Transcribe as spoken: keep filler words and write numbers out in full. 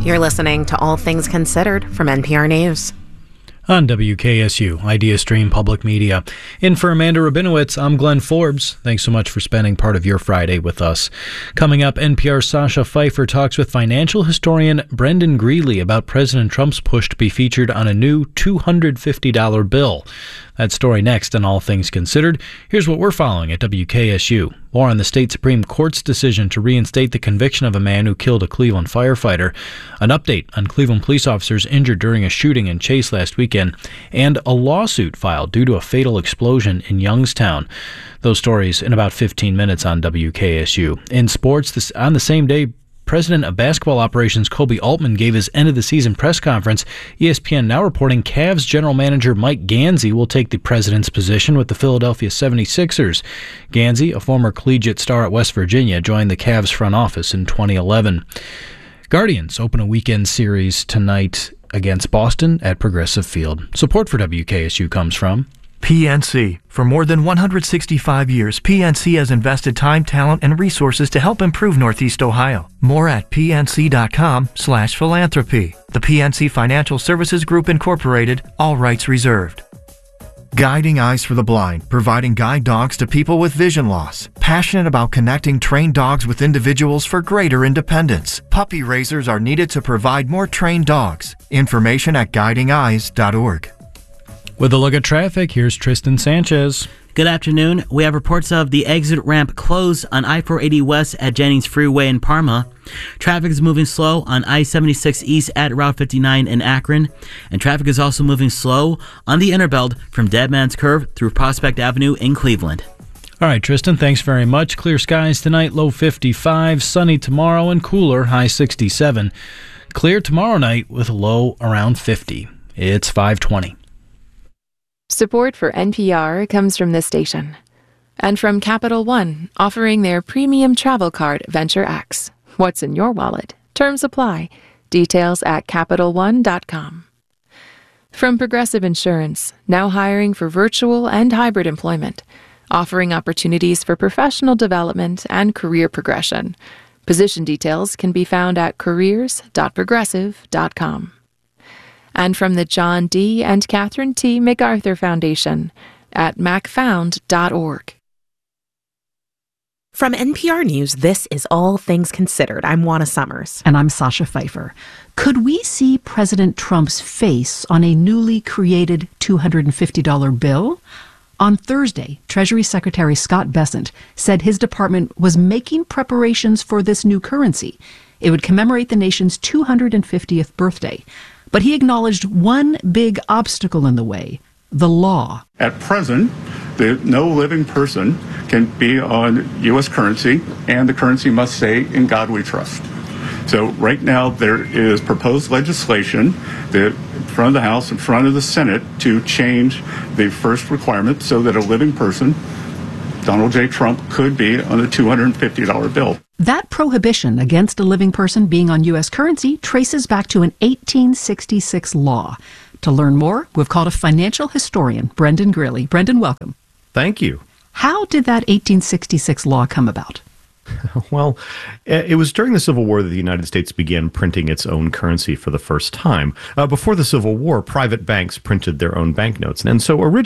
You're listening to All Things Considered from N P R News. On W K S U, Idea Stream Public Media. In for Amanda Rabinowitz, I'm Glenn Forbes. Thanks so much for spending part of your Friday with us. Coming up, N P R's Sasha Pfeiffer talks with financial historian Brendan Greeley about President Trump's push to be featured on a new two hundred fifty dollars bill. That story next on All Things Considered. Here's what we're following at W K S U. More on the state Supreme Court's decision to reinstate the conviction of a man who killed a Cleveland firefighter, an update on Cleveland police officers injured during a shooting and chase last weekend, and a lawsuit filed due to a fatal explosion in Youngstown. Those stories in about fifteen minutes on W K S U. In sports, this, on the same day, President of Basketball Operations Koby Altman gave his end-of-the-season press conference. E S P N now reporting Cavs general manager Mike Gansey will take the president's position with the Philadelphia seventy-sixers. Gansey, a former collegiate star at West Virginia, joined the Cavs front office in twenty eleven. Guardians open a weekend series tonight against Boston at Progressive Field. Support for W K S U comes from P N C. For more than one hundred sixty-five years, P N C has invested time, talent, and resources to help improve Northeast Ohio. More at pnc.com slash philanthropy. The P N C Financial Services Group, Incorporated, all rights reserved. Guiding Eyes for the Blind, providing guide dogs to people with vision loss. Passionate about connecting trained dogs with individuals for greater independence. Puppy raisers are needed to provide more trained dogs. Information at guiding eyes dot org. With a look at traffic, here's Tristan Sanchez. Good afternoon. We have reports of the exit ramp closed on I four eighty West at Jennings Freeway in Parma. Traffic is moving slow on I seventy-six East at Route fifty-nine in Akron. And traffic is also moving slow on the Interbelt from Dead Man's Curve through Prospect Avenue in Cleveland. All right, Tristan, thanks very much. Clear skies tonight, low fifty-five. Sunny tomorrow and cooler, high sixty-seven. Clear tomorrow night with a low around fifty. It's five twenty. Support for N P R comes from this station and from Capital One, offering their premium travel card Venture X. What's in your wallet? Terms apply. Details at capital one dot com. From Progressive Insurance, now hiring for virtual and hybrid employment, offering opportunities for professional development and career progression. Position details can be found at careers dot progressive dot com. And from the John D. and Catherine T. MacArthur Foundation at mac found dot org. From N P R News, this is All Things Considered. I'm Juana Summers. And I'm Sasha Pfeiffer. Could we see President Trump's face on a newly created two hundred fifty dollars bill? On Thursday, Treasury Secretary Scott Bessent said his department was making preparations for this new currency. It would commemorate the nation's two hundred fiftieth birthday. But he acknowledged one big obstacle in the way, the law. At present, the, no living person can be on U S currency, and the currency must say, "In God we trust." So right now there is proposed legislation that in front of the House, in front of the Senate, to change the first requirement so that a living person, Donald J. Trump, could be on a two hundred fifty dollars bill. That prohibition against a living person being on U S currency traces back to an eighteen sixty-six law. To learn more, we've called a financial historian, Brendan Greeley. Brendan, welcome. Thank you. How did that eighteen sixty-six law come about? Well, it was during the Civil War that the United States began printing its own currency for the first time. Uh, before the Civil War, private banks printed their own banknotes. And so originally,